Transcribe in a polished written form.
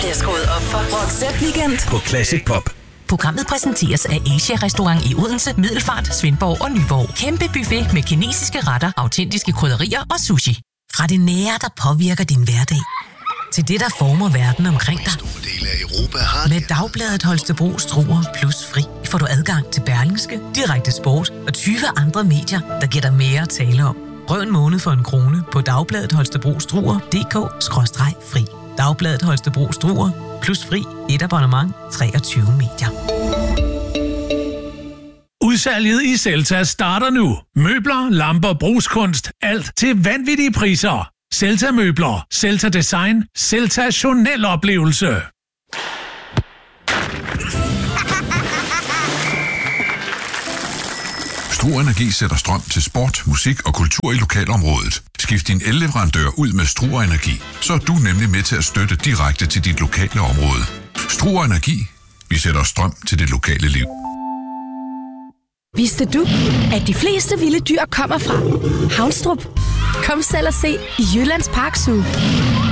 bliver skruet op for Roxette Weekend på Classic Pop. Programmet præsenteres af Asia-restaurant i Odense, Middelfart, Svendborg og Nyborg. Kæmpe buffet med kinesiske retter, autentiske krydderier og sushi. Fra det nære, der påvirker din hverdag, til det, der former verden omkring dig. Med Dagbladet Holstebro Struer plus fri får du adgang til Berlingske, Direkte Sport og 20 andre medier, der giver dig mere at tale om. Prøv en måned for en krone på Dagbladet Holstebro Struer.dk/fri. Dagbladet Holstebro Struer plus fri. Et abonnement. 23 medier. Udsalget i Celta starter nu. Møbler, lamper, brugskunst, alt til vanvittige priser. Celta Møbler, Celta Design, Celta Journal-oplevelse. Struer Energi sætter strøm til sport, musik og kultur i lokalområdet. Skift din elleverandør ud med Struer Energi, så er du nemlig med til at støtte direkte til dit lokale område. Struer Energi. Vi sætter strøm til det lokale liv. Vidste du, at de fleste vilde dyr kommer fra Havnstrup? Kom selv og se i Jyllands Park Zoo.